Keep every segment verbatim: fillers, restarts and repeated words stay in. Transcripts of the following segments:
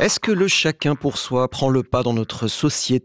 Est-ce que le chacun pour soi prend le pas dans notre société ?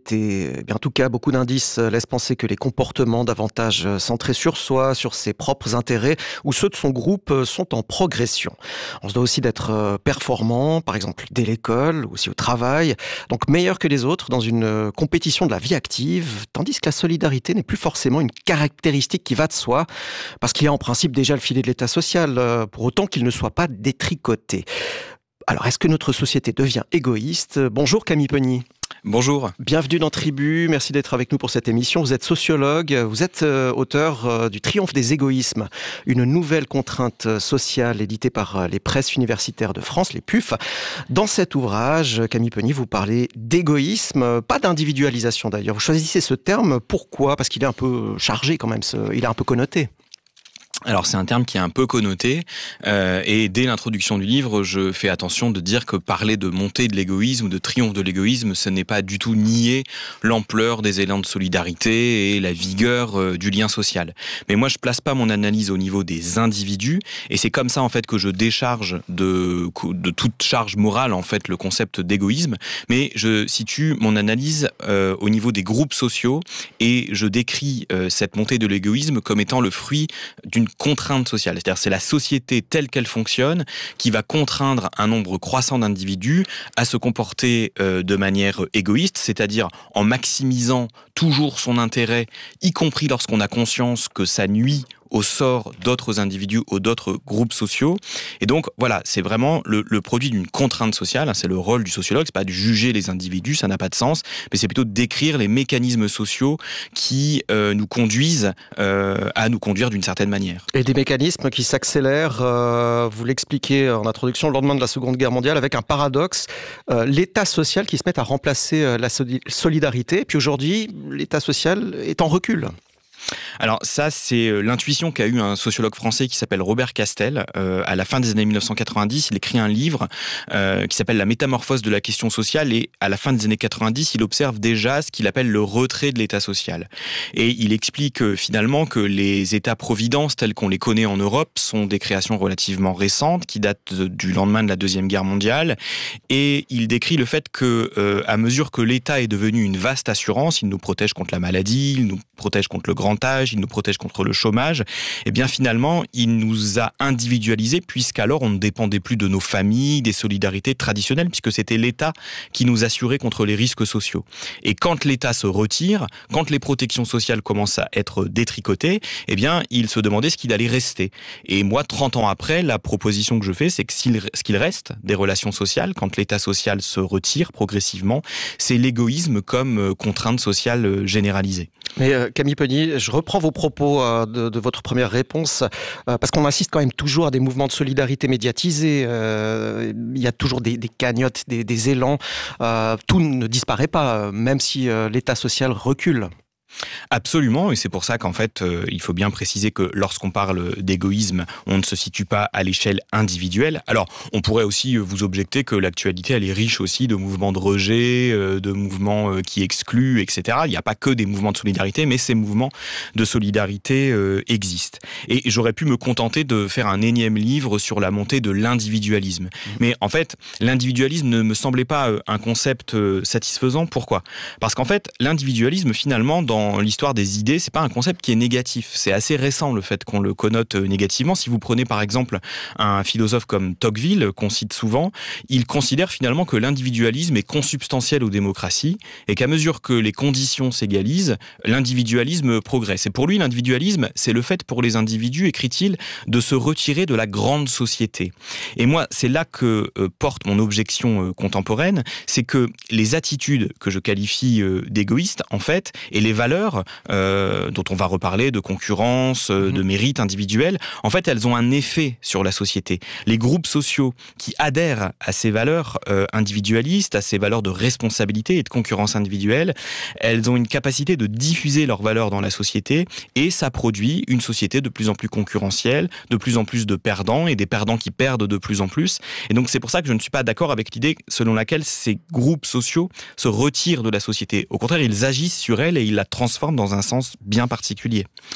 Eh bien, en tout cas, beaucoup d'indices laissent penser que les comportements davantage centrés sur soi, sur ses propres intérêts ou ceux de son groupe sont en progression. On se doit aussi d'être performant, par exemple dès l'école ou aussi au travail, donc meilleur que les autres dans une compétition de la vie active, tandis que la solidarité n'est plus forcément une caractéristique qui va de soi, parce qu'il y a en principe déjà le filet de l'état social, pour autant qu'il ne soit pas détricoté. Alors, est-ce que notre société devient égoïste ? Bonjour Camille Peny. Bonjour. Bienvenue dans Tribu, merci d'être avec nous pour cette émission. Vous êtes sociologue, vous êtes euh, auteur euh, du Triomphe des égoïsmes, une nouvelle contrainte sociale éditée par euh, les presses universitaires de France, les P U F. Dans cet ouvrage, Camille Peny, vous parlez d'égoïsme, pas d'individualisation d'ailleurs. Vous choisissez ce terme, pourquoi ? Parce qu'il est un peu chargé quand même, ce, il est un peu connoté. Alors c'est un terme qui est un peu connoté euh, et dès l'introduction du livre, je fais attention de dire que parler de montée de l'égoïsme ou de triomphe de l'égoïsme, ce n'est pas du tout nier l'ampleur des élans de solidarité et la vigueur euh, du lien social. Mais moi, je place pas mon analyse au niveau des individus et c'est comme ça en fait que je décharge de, de toute charge morale en fait le concept d'égoïsme. Mais je situe mon analyse euh, au niveau des groupes sociaux et je décris euh, cette montée de l'égoïsme comme étant le fruit d'une contrainte sociale. C'est-à-dire c'est la société telle qu'elle fonctionne qui va contraindre un nombre croissant d'individus à se comporter euh, de manière égoïste, c'est-à-dire en maximisant toujours son intérêt, y compris lorsqu'on a conscience que ça nuit au sort d'autres individus ou d'autres groupes sociaux. Et donc, voilà, c'est vraiment le, le produit d'une contrainte sociale. C'est le rôle du sociologue, c'est pas de juger les individus, ça n'a pas de sens, mais c'est plutôt de décrire les mécanismes sociaux qui euh, nous conduisent euh, à nous conduire d'une certaine manière. Et des mécanismes qui s'accélèrent, euh, vous l'expliquez en introduction, le lendemain de la Seconde Guerre mondiale, avec un paradoxe, euh, l'état social qui se met à remplacer euh, la solidarité. Et puis aujourd'hui, l'état social est en recul. Alors ça, c'est l'intuition qu'a eu un sociologue français qui s'appelle Robert Castel. Euh, à la fin des années mille neuf cent quatre-vingt-dix, il écrit un livre euh, qui s'appelle « La métamorphose de la question sociale » et à la fin des années quatre-vingt-dix, il observe déjà ce qu'il appelle le retrait de l'état social. Et il explique euh, finalement que les états-providence tels qu'on les connaît en Europe sont des créations relativement récentes qui datent de, du lendemain de la Deuxième Guerre mondiale. Et il décrit le fait que, euh, à mesure que l'État est devenu une vaste assurance, il nous protège contre la maladie, il nous protège contre le grand âge, il nous protège contre le chômage, et bien finalement, il nous a individualisés puisqu'alors on ne dépendait plus de nos familles, des solidarités traditionnelles, puisque c'était l'État qui nous assurait contre les risques sociaux. Et quand l'État se retire, quand les protections sociales commencent à être détricotées, eh bien, il se demandait ce qu'il allait rester. Et moi, trente ans après, la proposition que je fais, c'est que s'il, ce qu'il reste des relations sociales, quand l'État social se retire progressivement, c'est l'égoïsme comme contrainte sociale généralisée. Mais euh, Camille Peny, je reprends vos propos euh, de, de votre première réponse, euh, parce qu'on insiste quand même toujours à des mouvements de solidarité médiatisés. Euh, il y a toujours des, des cagnottes, des, des élans. Euh, tout ne disparaît pas, même si euh, l'état social recule. Absolument, et c'est pour ça qu'en fait, euh, il faut bien préciser que lorsqu'on parle d'égoïsme, on ne se situe pas à l'échelle individuelle. Alors, on pourrait aussi vous objecter que l'actualité, elle est riche aussi de mouvements de rejet, euh, de mouvements euh, qui excluent, et cetera. Il n'y a pas que des mouvements de solidarité, mais ces mouvements de solidarité euh, existent. Et j'aurais pu me contenter de faire un énième livre sur la montée de l'individualisme. Mmh. Mais en fait, l'individualisme ne me semblait pas euh, un concept euh, satisfaisant. Pourquoi ? Parce qu'en fait, l'individualisme, finalement, dans Dans l'histoire des idées, c'est pas un concept qui est négatif. C'est assez récent le fait qu'on le connote négativement. Si vous prenez par exemple un philosophe comme Tocqueville, qu'on cite souvent, il considère finalement que l'individualisme est consubstantiel aux démocraties et qu'à mesure que les conditions s'égalisent, l'individualisme progresse. Et pour lui, l'individualisme, c'est le fait pour les individus, écrit-il, de se retirer de la grande société. Et moi, c'est là que euh, porte mon objection euh, contemporaine, c'est que les attitudes que je qualifie euh, d'égoïstes, en fait, et les valeurs euh, dont on va reparler, de concurrence, euh, de mérite individuel, en fait, elles ont un effet sur la société. Les groupes sociaux qui adhèrent à ces valeurs euh, individualistes, à ces valeurs de responsabilité et de concurrence individuelle, elles ont une capacité de diffuser leurs valeurs dans la société et ça produit une société de plus en plus concurrentielle, de plus en plus de perdants et des perdants qui perdent de plus en plus. Et donc, c'est pour ça que je ne suis pas d'accord avec l'idée selon laquelle ces groupes sociaux se retirent de la société. Au contraire, ils agissent sur elle et ils la transforment dans un sens bien particulier.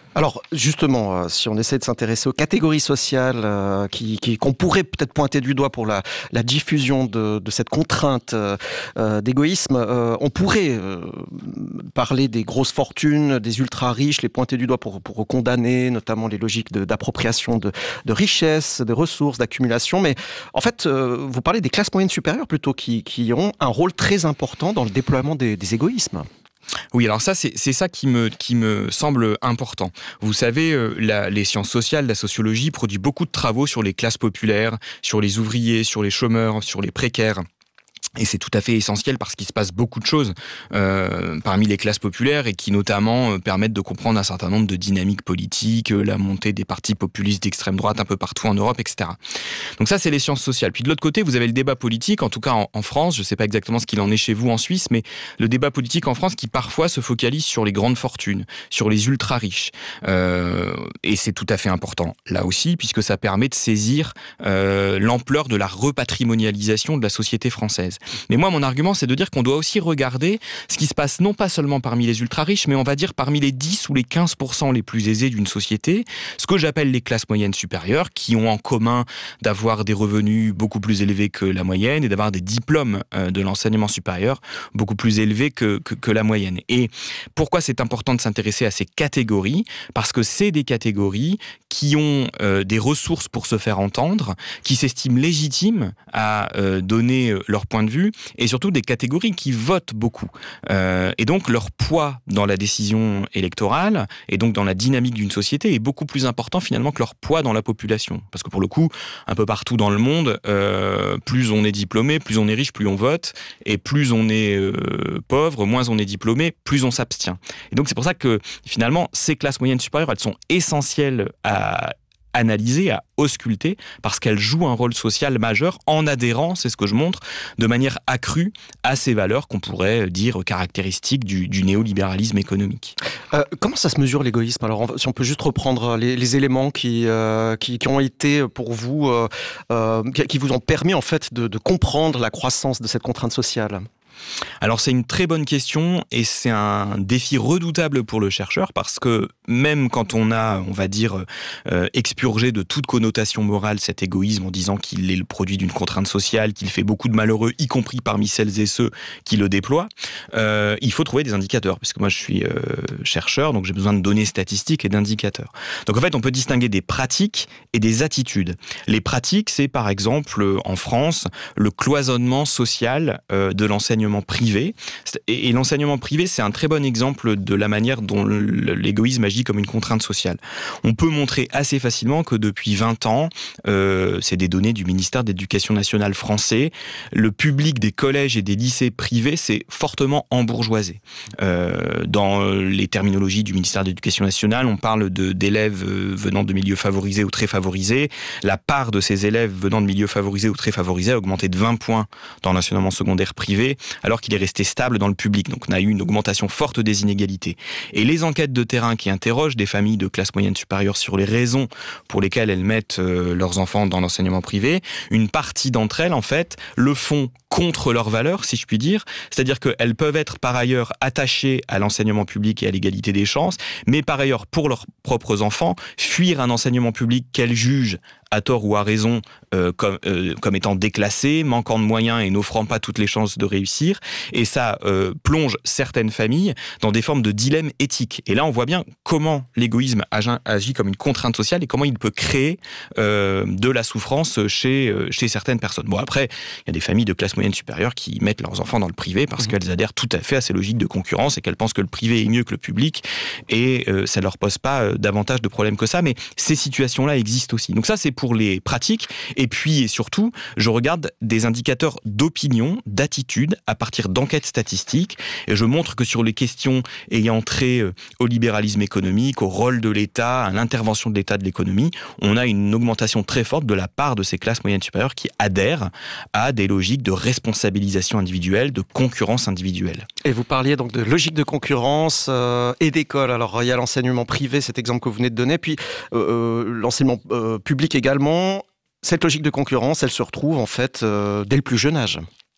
Alors justement, euh, si on essaie de s'intéresser aux catégories sociales euh, qui, qui, qu'on pourrait peut-être pointer du doigt pour la, la diffusion de, de cette contrainte euh, d'égoïsme, euh, on pourrait euh, parler des grosses fortunes, des ultra-riches, les pointer du doigt pour, pour condamner notamment les logiques de, d'appropriation de, de richesses, de ressources, d'accumulation. Mais en fait, euh, vous parlez des classes moyennes supérieures plutôt qui, qui ont un rôle très important dans le déploiement des, des égoïsmes. Oui, alors ça, c'est, c'est ça qui me, qui me semble important. Vous savez, euh, la, les sciences sociales, la sociologie produit beaucoup de travaux sur les classes populaires, sur les ouvriers, sur les chômeurs, sur les précaires. Et c'est tout à fait essentiel parce qu'il se passe beaucoup de choses euh, parmi les classes populaires et qui notamment euh, permettent de comprendre un certain nombre de dynamiques politiques, euh, la montée des partis populistes d'extrême droite un peu partout en Europe, et cetera. Donc ça, c'est les sciences sociales. Puis de l'autre côté, vous avez le débat politique, en tout cas en, en France, je ne sais pas exactement ce qu'il en est chez vous en Suisse, mais le débat politique en France qui parfois se focalise sur les grandes fortunes, sur les ultra-riches. Euh, et c'est tout à fait important là aussi, puisque ça permet de saisir euh, l'ampleur de la repatrimonialisation de la société française. Mais moi, mon argument, c'est de dire qu'on doit aussi regarder ce qui se passe non pas seulement parmi les ultra-riches, mais on va dire parmi les dix ou les quinze pour cent les plus aisés d'une société, ce que j'appelle les classes moyennes supérieures, qui ont en commun d'avoir des revenus beaucoup plus élevés que la moyenne et d'avoir des diplômes de l'enseignement supérieur beaucoup plus élevés que, que, que la moyenne. Et pourquoi c'est important de s'intéresser à ces catégories ? Parce que c'est des catégories qui ont euh, des ressources pour se faire entendre, qui s'estiment légitimes à euh, donner leur point de vue, et surtout des catégories qui votent beaucoup. Euh, et donc leur poids dans la décision électorale, et donc dans la dynamique d'une société, est beaucoup plus important finalement que leur poids dans la population. Parce que pour le coup, un peu partout dans le monde, euh, plus on est diplômé, plus on est riche, plus on vote, et plus on est euh, pauvre, moins on est diplômé, plus on s'abstient. Et donc c'est pour ça que finalement, ces classes moyennes supérieures, elles sont essentielles à analyser, à ausculter, parce qu'elle joue un rôle social majeur en adhérant, c'est ce que je montre, de manière accrue à ces valeurs qu'on pourrait dire caractéristiques du, du néolibéralisme économique. Euh, comment ça se mesure l'égoïsme ? Alors, on, si on peut juste reprendre les, les éléments qui, euh, qui, qui ont été pour vous, euh, euh, qui vous ont permis en fait de, de comprendre la croissance de cette contrainte sociale. Alors c'est une très bonne question et c'est un défi redoutable pour le chercheur parce que même quand on a, on va dire, euh, expurgé de toute connotation morale cet égoïsme en disant qu'il est le produit d'une contrainte sociale, qu'il fait beaucoup de malheureux, y compris parmi celles et ceux qui le déploient, euh, il faut trouver des indicateurs. Parce que moi je suis euh, chercheur, donc j'ai besoin de données statistiques et d'indicateurs. Donc en fait on peut distinguer des pratiques et des attitudes. Les pratiques, c'est par exemple en France le cloisonnement social euh, de l'enseignement privé. Et l'enseignement privé, c'est un très bon exemple de la manière dont l'égoïsme agit comme une contrainte sociale. On peut montrer assez facilement que depuis vingt ans, euh, c'est des données du ministère de l'Éducation nationale français, le public des collèges et des lycées privés s'est fortement embourgeoisé. Euh, dans les terminologies du ministère de l'Éducation nationale, on parle de, d'élèves venant de milieux favorisés ou très favorisés. La part de ces élèves venant de milieux favorisés ou très favorisés a augmenté de vingt points dans l'enseignement secondaire privé, alors qu'il est resté stable dans le public. Donc on a eu une augmentation forte des inégalités. Et les enquêtes de terrain qui interrogent des familles de classe moyenne supérieure sur les raisons pour lesquelles elles mettent euh, leurs enfants dans l'enseignement privé, une partie d'entre elles, en fait, le font contre leurs valeurs, si je puis dire. C'est-à-dire qu'elles peuvent être par ailleurs attachées à l'enseignement public et à l'égalité des chances, mais par ailleurs, pour leurs propres enfants, fuir un enseignement public qu'elles jugent à tort ou à raison, euh, comme, euh, comme étant déclassé, manquant de moyens et n'offrant pas toutes les chances de réussir. Et ça euh, plonge certaines familles dans des formes de dilemmes éthiques. Et là, on voit bien comment l'égoïsme agit comme une contrainte sociale et comment il peut créer euh, de la souffrance chez, euh, chez certaines personnes. Bon, après, il y a des familles de classe moyenne supérieure qui mettent leurs enfants dans le privé parce mmh. qu'elles adhèrent tout à fait à ces logiques de concurrence et qu'elles pensent que le privé est mieux que le public et euh, ça ne leur pose pas euh, davantage de problèmes que ça. Mais ces situations-là existent aussi. Donc ça, c'est pour les pratiques. Et puis, et surtout, je regarde des indicateurs d'opinion, d'attitude à partir d'enquêtes statistiques. Et je montre que sur les questions ayant trait au libéralisme économique, au rôle de l'État, à l'intervention de l'État de l'économie, on a une augmentation très forte de la part de ces classes moyennes supérieures qui adhèrent à des logiques de responsabilisation individuelle, de concurrence individuelle. Et vous parliez donc de logique de concurrence euh, et d'école. Alors, il y a l'enseignement privé, cet exemple que vous venez de donner, puis euh, l'enseignement euh, public également. Cette logique de concurrence, elle se retrouve en fait euh, dès le plus jeune âge.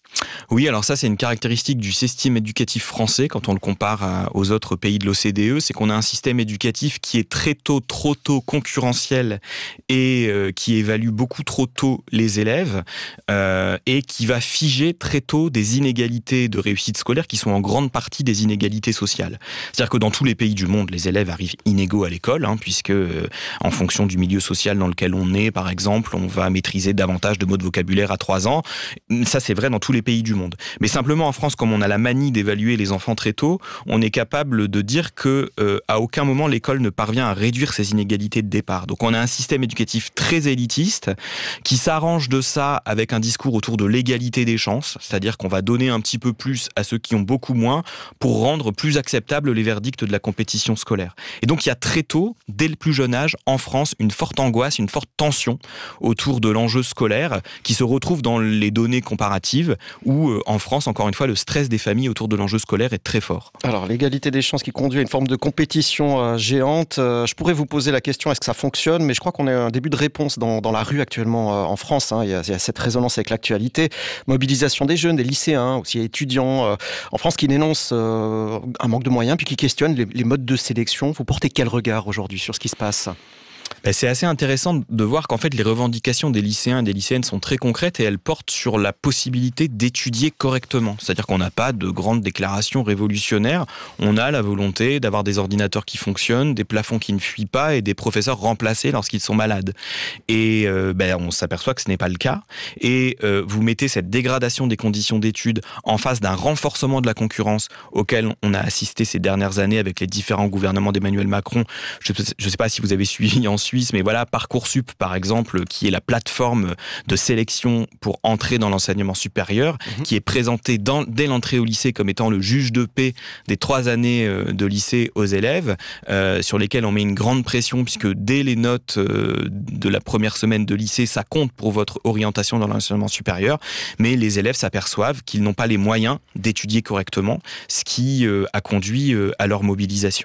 Oui, alors ça, c'est une caractéristique du système éducatif français quand on le compare à, aux autres pays de l'O C D E, c'est qu'on a un système éducatif qui est très tôt, trop tôt concurrentiel et euh, qui évalue beaucoup trop tôt les élèves euh, et qui va figer très tôt des inégalités de réussite scolaire qui sont en grande partie des inégalités sociales. C'est-à-dire que dans tous les pays du monde, les élèves arrivent inégaux à l'école, hein, puisque euh, en fonction du milieu social dans lequel on est, par exemple, on va maîtriser davantage de mots de vocabulaire à trois ans. Ça, c'est vrai dans tous les pays du monde. Mais simplement en France, comme on a la manie d'évaluer les enfants très tôt, on est capable de dire que euh, à aucun moment l'école ne parvient à réduire ces inégalités de départ. Donc on a un système éducatif très élitiste qui s'arrange de ça avec un discours autour de l'égalité des chances, c'est-à-dire qu'on va donner un petit peu plus à ceux qui ont beaucoup moins pour rendre plus acceptables les verdicts de la compétition scolaire. Et donc il y a très tôt, dès le plus jeune âge, en France, une forte angoisse, une forte tension autour de l'enjeu scolaire qui se retrouve dans les données comparatives où, euh, en France, encore une fois, le stress des familles autour de l'enjeu scolaire est très fort. Alors, l'égalité des chances qui conduit à une forme de compétition euh, géante. Euh, je pourrais vous poser la question, est-ce que ça fonctionne ? Mais je crois qu'on a un début de réponse dans, dans la rue actuellement euh, en France. Hein. Il y a, il y a cette résonance avec l'actualité. Mobilisation des jeunes, des lycéens, aussi étudiants euh, en France qui dénoncent euh, un manque de moyens, puis qui questionnent les, les modes de sélection. Vous portez quel regard aujourd'hui sur ce qui se passe ? C'est assez intéressant de voir qu'en fait les revendications des lycéens et des lycéennes sont très concrètes et elles portent sur la possibilité d'étudier correctement. C'est-à-dire qu'on n'a pas de grandes déclarations révolutionnaires, on a la volonté d'avoir des ordinateurs qui fonctionnent, des plafonds qui ne fuient pas et des professeurs remplacés lorsqu'ils sont malades. Et euh, ben, on s'aperçoit que ce n'est pas le cas. Et euh, vous mettez cette dégradation des conditions d'études en face d'un renforcement de la concurrence auquel on a assisté ces dernières années avec les différents gouvernements d'Emmanuel Macron. Je ne sais pas si vous avez suivi en Suisse, mais voilà, Parcoursup, par exemple, qui est la plateforme de sélection pour entrer dans l'enseignement supérieur, mmh. qui est présentée dans, dès l'entrée au lycée comme étant le juge de paix des trois années de lycée aux élèves, euh, sur lesquels on met une grande pression, puisque dès les notes euh, de la première semaine de lycée, ça compte pour votre orientation dans l'enseignement supérieur, mais les élèves s'aperçoivent qu'ils n'ont pas les moyens d'étudier correctement, ce qui euh, a conduit euh, à leur mobilisation.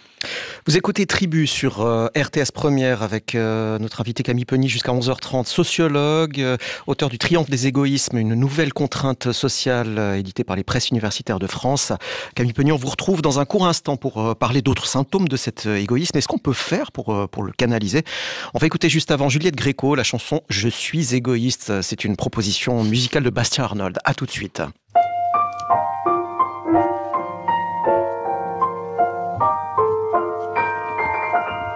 Vous écoutez Tribu sur euh, R T S Première avec euh, notre invité Camille Peny jusqu'à onze heures trente, sociologue, euh, auteur du Triomphe des égoïsmes, une nouvelle contrainte sociale euh, éditée par les presses universitaires de France. Camille Peny, on vous retrouve dans un court instant pour euh, parler d'autres symptômes de cet euh, égoïsme. Est-ce qu'on peut faire pour, euh, pour le canaliser ? On va écouter juste avant Juliette Gréco, la chanson « Je suis égoïste ». C'est une proposition musicale de Bastien Arnold. À tout de suite.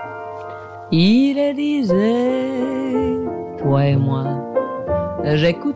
Il disait, toi et moi, j'écoute